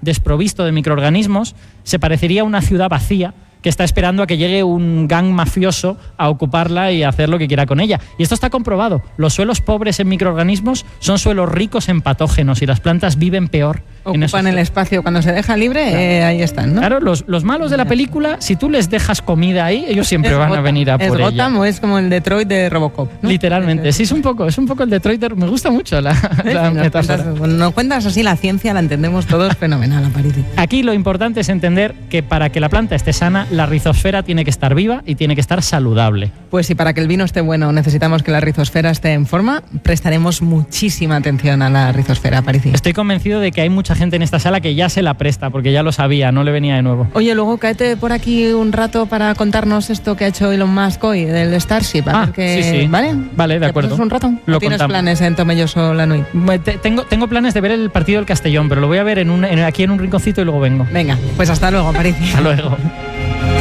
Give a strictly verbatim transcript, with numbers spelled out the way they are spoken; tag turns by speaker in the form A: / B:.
A: desprovisto de microorganismos, se parecería a una ciudad vacía que está esperando a que llegue un gang mafioso a ocuparla y a hacer lo que quiera con ella. Y esto está comprobado. Los suelos pobres en microorganismos son suelos ricos en patógenos y las plantas viven peor.
B: Ocupan el espacio cuando se deja libre, claro. eh, ahí están, ¿no?
A: Claro, los, los malos de la película, si tú les dejas comida ahí, ellos siempre es van Gotham, a venir a por
B: ella. ¿Es Gotham
A: ella.
B: o es como el Detroit de Robocop, ¿no?
A: Literalmente, sí, es un poco, es un poco el Detroit de... Me gusta mucho la, la
B: nos
A: metáfora.
B: Cuentas, nos cuentas así la ciencia, la entendemos todos fenomenal, Aparici.
A: Aquí lo importante es entender que para que la planta esté sana, la rizosfera tiene que estar viva y tiene que estar saludable.
B: Pues si para que el vino esté bueno necesitamos que la rizosfera esté en forma, prestaremos muchísima atención a la rizosfera, Aparici.
A: Estoy convencido de que hay mucha gente en esta sala que ya se la presta, porque ya lo sabía, no le venía de nuevo.
B: Oye, luego cáete por aquí un rato para contarnos esto que ha hecho Elon Musk hoy, del Starship. A
A: ah,
B: ver que,
A: sí, sí.
B: ¿Vale?
A: Vale, de acuerdo.
B: ¿Te un rato?
A: Lo
B: ¿Tienes
A: contamos.
B: planes en Tomelloso la Nui?
A: Tengo, tengo planes de ver el partido del Castellón, pero lo voy a ver en un, en, aquí en un rinconcito y luego vengo.
B: Venga, pues hasta luego, Aparici.
A: Hasta luego.